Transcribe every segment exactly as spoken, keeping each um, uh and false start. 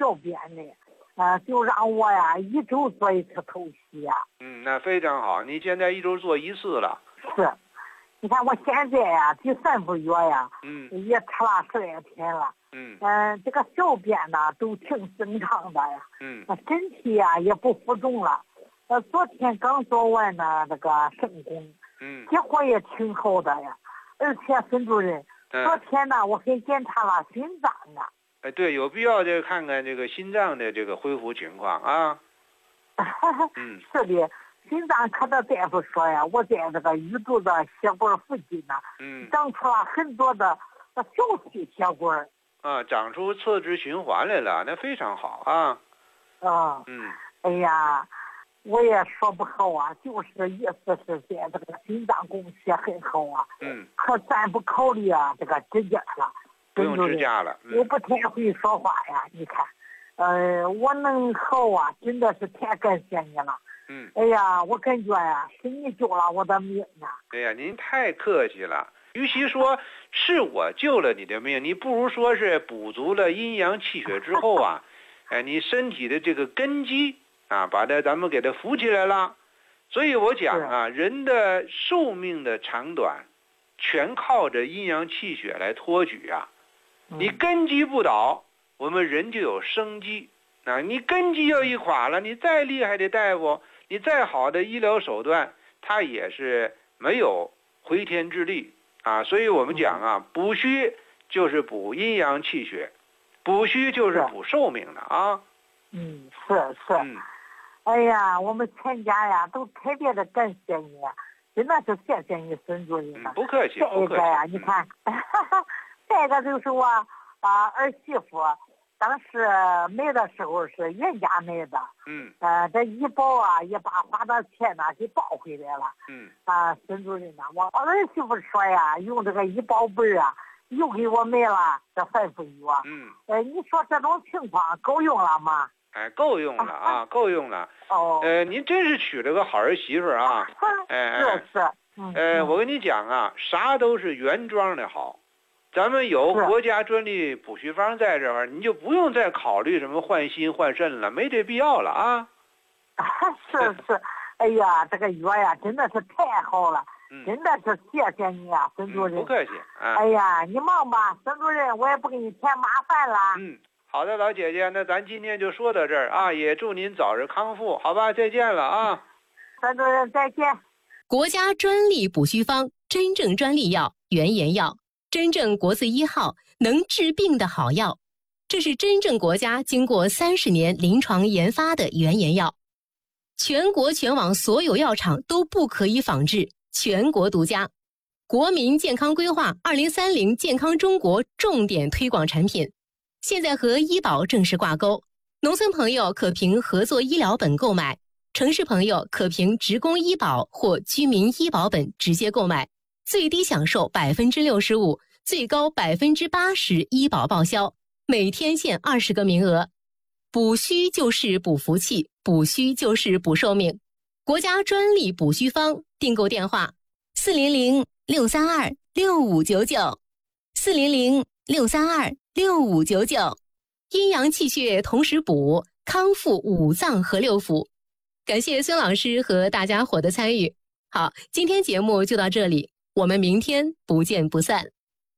小便的，呃，就让我呀一周做一次头洗呀。 嗯，那非常好，你现在一周做一次了。 是，你看我现在呀第三个月呀， 嗯， 也吃了十来天了。 嗯嗯、呃，这个小便呢都挺正常的呀。 嗯， 身体呀也不浮肿了。呃，昨天刚做完呢这个肾功， 嗯， 结果也挺好的呀。而且孙主任， 嗯、 昨天呢我给检查了心脏啊。 哎，对，有必要再看看这个心脏的这个恢复情况啊。嗯， 是的，心脏科的大夫说呀，我在这个鱼肚子血管附近呢， 嗯， 长出了很多的小细血管。 啊，长出侧支循环来了，那非常好啊。 啊， 嗯， 哎呀，我也说不好啊，就是意思是在这个心脏供血很好啊。 嗯， 可咱不考虑啊这个支架了。 不用支架了。嗯、 我不太会说话呀，你看，呃，我能好啊，真的是太感谢你了。 嗯， 哎呀，我感觉呀，是你救了我的命啊。 哎呀，您太客气了。与其说是我救了你的命，你不如说是补足了阴阳气血之后啊，哎，你身体的这个根基啊，把它咱们给它扶起来了。所以我讲啊，人的寿命的长短，全靠着阴阳气血来托举啊。你根基不倒，我们人就有生机啊。你根基要一垮了，你再厉害的大夫，你再好的医疗手段，它也是没有回天之力啊。所以我们讲啊，补虚就是补阴阳气血，补虚就是补寿命的啊。 嗯，是是。 嗯， 哎呀，我们全家呀都特别的感谢你，真的是谢谢你，孙主任。 嗯，不客气。 这个呀，你看。这个就是我啊儿媳妇当时买的时候是原价买的。 嗯。 呃，这医保啊也把花的钱呢给报回来了。 嗯。 啊，孙主任呢，我儿媳妇说呀，用这个医保本啊，又给我买了这三副药。 嗯。 呃，你说这种情况够用了吗？ 哎，够用了啊，够用了。 哦。 呃，您真是娶了个好儿媳妇啊。哎， 是是。 嗯。呃，我跟你讲啊，啥都是原装的好。咱们有国家专利补虚方在这儿，你就不用再考虑什么换心换肾了，没这必要了啊。 是是，哎呀，这个药呀真的是太好了， 嗯、 真的是谢谢你啊，孙主任。 嗯、不客气啊。 哎呀，你忙吧，孙主任，我也不给你添麻烦了。 嗯，好的，老姐姐，那咱今天就说到这儿啊，也祝您早日康复，好吧？再见了啊。 孙主任再见。 国家专利补虚方，真正专利药，原研药。真正国字一号能治病的好药，这是真正国家经过三十年临床研发的原研药，全国全网所有药厂都不可以仿制，全国独家。国民健康规划二零三零健康中国重点推广产品，现在和医保正式挂钩，农村朋友可凭合作医疗本购买，城市朋友可凭职工医保或居民医保本直接购买。最低享受百分之六十五，最高百分之八十医保报销，每天限二十个名额。补虚就是补福气，补虚就是补寿命。国家专利补虚方，订购电话：四零零六三二六五九九，四零零六三二六五九九。阴阳气血同时补，康复五脏和六腑。感谢孙老师和大家伙的参与。好，今天节目就到这里。我们明天不见不散。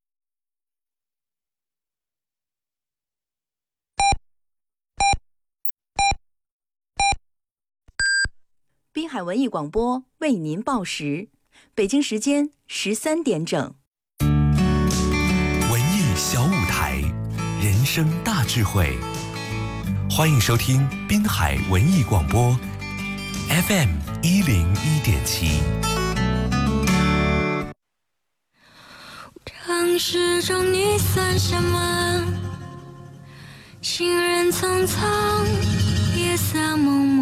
滨海文艺广播为您报时，北京时间十三点整。 文艺小舞台，人生大智慧，欢迎收听滨海文艺广播 F M 一零一点七。 城市中你算什么？行人匆匆，夜色蒙蒙。